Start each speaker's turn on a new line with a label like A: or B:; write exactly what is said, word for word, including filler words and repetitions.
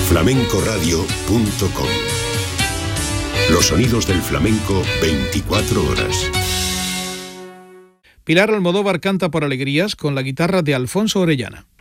A: flamenco radio punto com. Los sonidos del flamenco veinticuatro horas.
B: Pilar Almodóvar canta por alegrías con la guitarra de Alfonso Orellana.